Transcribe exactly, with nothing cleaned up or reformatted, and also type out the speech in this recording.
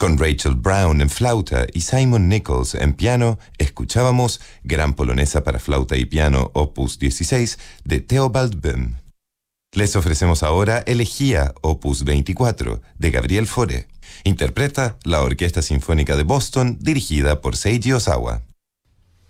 Con Rachel Brown en flauta y Simon Nichols en piano, escuchábamos Gran Polonesa para flauta y piano opus dieciséis de Theobald Böhm. Les ofrecemos ahora Elegía opus veinticuatro de Gabriel Fauré. Interpreta la Orquesta Sinfónica de Boston dirigida por Seiji Ozawa.